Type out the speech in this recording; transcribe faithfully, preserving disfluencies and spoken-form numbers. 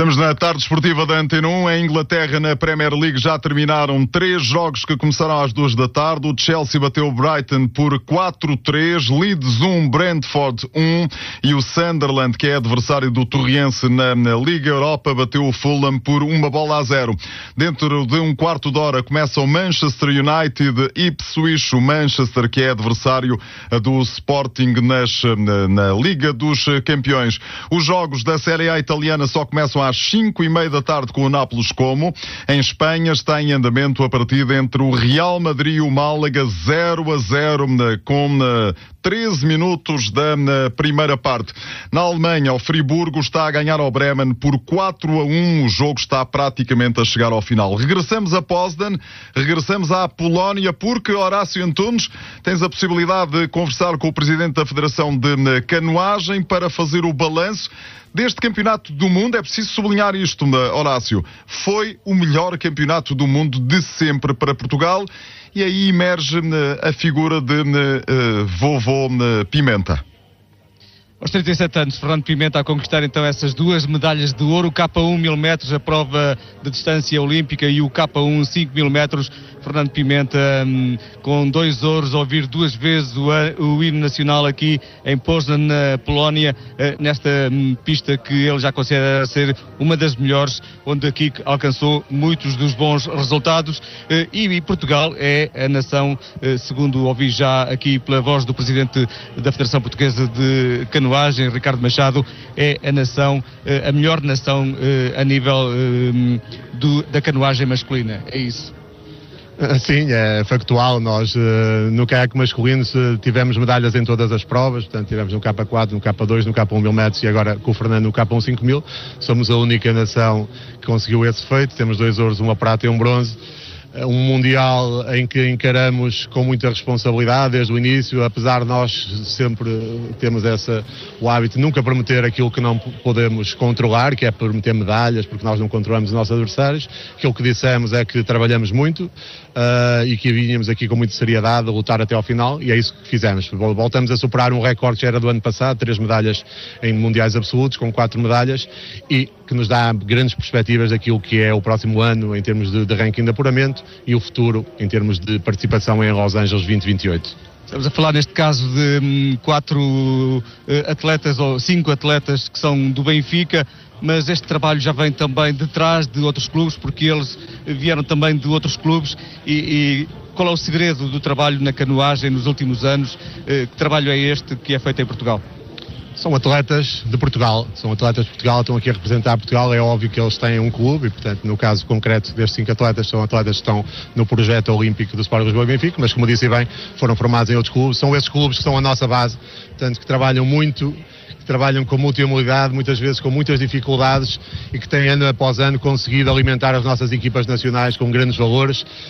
Estamos na tarde esportiva da Antena um. Em Inglaterra, na Premier League, já terminaram três jogos que começaram às duas da tarde. O Chelsea bateu o Brighton por quatro a três, Leeds um, Brentford um, e o Sunderland, que é adversário do Torriense na, na Liga Europa, bateu o Fulham por uma bola a zero. Dentro de um quarto de hora começa o Manchester United Ipswich, o Manchester que é adversário do Sporting nas, na, na Liga dos Campeões. Os jogos da Série A italiana só começam às cinco e meia da tarde com o Nápoles Como. Em Espanha está em andamento a partida entre o Real Madrid e o Málaga, zero a zero, com treze minutos da primeira parte. Na Alemanha, o Friburgo está a ganhar ao Bremen por quatro a um. O jogo está praticamente a chegar ao final. Regressamos a Poznan, regressamos à Polónia, porque, Horácio Antunes, tens a possibilidade de conversar com o presidente da Federação de Canoagem para fazer o balanço deste campeonato do mundo. É preciso sublinhar isto, Horácio. Foi o melhor campeonato do mundo de sempre para Portugal, e aí emerge a figura de uh, vovô Pimenta. Aos trinta e sete anos, Fernando Pimenta a conquistar então essas duas medalhas de ouro, o K um mil metros, a prova de distância olímpica, e o K um cinco mil metros. Fernando Pimenta hum, com dois ouros, a ouvir duas vezes o, o hino nacional aqui em Poznan, na Polónia, eh, nesta hum, pista que ele já considera ser uma das melhores, onde aqui alcançou muitos dos bons resultados, eh, e, e Portugal é a nação, eh, segundo ouvi já aqui pela voz do presidente da Federação Portuguesa de Canoagem, Ricardo Machado, é a nação, eh, a melhor nação eh, a nível eh, do, da canoagem masculina. É isso. Sim, é factual. Nós no caiaque masculino tivemos medalhas em todas as provas, portanto tivemos no K quatro, no K dois, no K um mil metros e agora com o Fernando no K um cinco mil. Somos a única nação que conseguiu esse feito. Temos dois ouros, uma prata e um bronze. Um mundial em que encaramos com muita responsabilidade desde o início, apesar de nós sempre termos essa, o hábito de nunca prometer aquilo que não podemos controlar, que é prometer medalhas, porque nós não controlamos os nossos adversários. Aquilo que dissemos é que trabalhamos muito uh, e que vínhamos aqui com muita seriedade a lutar até ao final, e é isso que fizemos. Voltamos a superar um recorde que era do ano passado, três medalhas em mundiais absolutos, com quatro medalhas, e que nos dá grandes perspectivas daquilo que é o próximo ano em termos de, de ranking de apuramento e o futuro em termos de participação em Los Angeles vinte vinte e oito. Estamos a falar neste caso de hum, quatro uh, atletas ou cinco atletas que são do Benfica, mas este trabalho já vem também de trás de outros clubes, porque eles vieram também de outros clubes. E, e qual é o segredo do trabalho na canoagem nos últimos anos? Uh, que trabalho é este que é feito em Portugal? São atletas de Portugal, são atletas de Portugal, estão aqui a representar Portugal. É óbvio que eles têm um clube e, portanto, no caso concreto destes cinco atletas, são atletas que estão no projeto olímpico do Sport Lisboa e Benfica, mas, como disse bem, foram formados em outros clubes. São esses clubes que são a nossa base, portanto, que trabalham muito, que trabalham com multimodalidade, muitas vezes com muitas dificuldades, e que têm ano após ano conseguido alimentar as nossas equipas nacionais com grandes valores.